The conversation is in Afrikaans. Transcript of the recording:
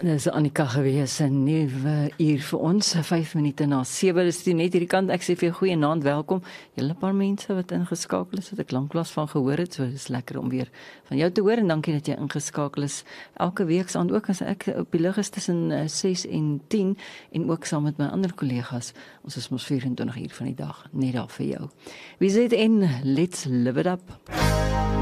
Dis Annika gewees, 'n nuwe uur vir ons, 5 minute na 7, dis net hierdie kant, ek sê vir jou goeienaand, welkom, julle paar mense wat ingeskakel is, wat ek lanklaas van gehoor het, so dis lekker om weer van jou te hoor, en dankie dat jy ingeskakel is, elke week saand ook, as ek op die lug is tussen 6 en 10, en ook saam met my ander kollegas, ons is mos 24 uur van die dag, net daar vir jou. Wie sê en let's live it up.